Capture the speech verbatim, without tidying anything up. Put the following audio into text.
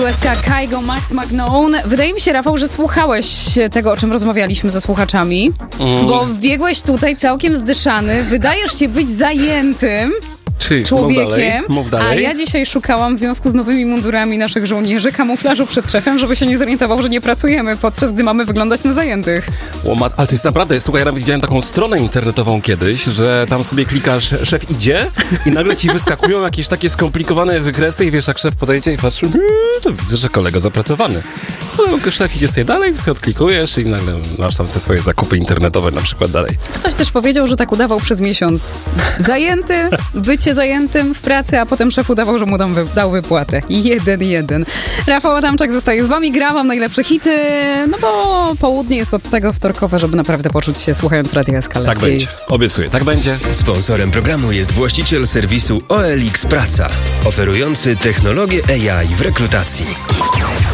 U S K, Kygo, Max Magnoon. Wydaje mi się, Rafał, że słuchałeś tego, o czym rozmawialiśmy ze słuchaczami, mm. bo wbiegłeś tutaj całkiem zdyszany. Wydajesz się być zajętym Czy, człowiekiem, mów dalej, mów dalej. a ja dzisiaj szukałam w związku z nowymi mundurami naszych żołnierzy kamuflażu przed szefem, żeby się nie zorientował, że nie pracujemy, podczas gdy mamy wyglądać na zajętych. O, ma, ale to jest naprawdę, słuchaj, ja nawet widziałem taką stronę internetową kiedyś, że tam sobie klikasz, szef idzie i nagle ci wyskakują jakieś takie skomplikowane wykresy i wiesz, jak szef podejdzie i patrzy, hmm, to widzę, że kolega zapracowany. Potem szef idzie sobie dalej, ty sobie odklikujesz i nagle masz tam te swoje zakupy internetowe na przykład dalej. Ktoś też powiedział, że tak udawał przez miesiąc. Zajęty, bycie zajętym w pracy, a potem szef udawał, że mu dał, wy, dał wypłatę. Jeden, jeden. Rafał Adamczak zostaje z wami, gra wam najlepsze hity, no bo południe jest od tego wtorkowe, żeby naprawdę poczuć się słuchając Radia S K lepiej. Tak będzie, obiecuję, tak będzie. Sponsorem programu jest właściciel serwisu O L X Praca, oferujący technologię A I w rekrutacji.